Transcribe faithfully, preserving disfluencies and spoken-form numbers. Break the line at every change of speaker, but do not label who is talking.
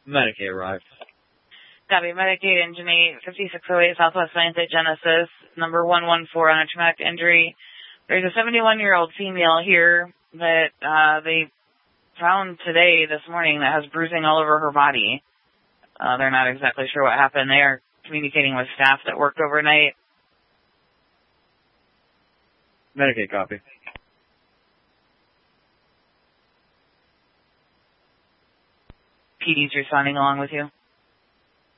Medicaid arrived.
Copy. Medicaid engine eight, fifty-six oh eight Southwest ninth at Genesis, number one one four on a traumatic injury. There's a seventy-one-year-old female here that uh, they found today, this morning, that has bruising all over her body. Uh, they're not exactly sure what happened. They are communicating with staff that worked overnight.
Medicaid copy.
P D's responding along with you.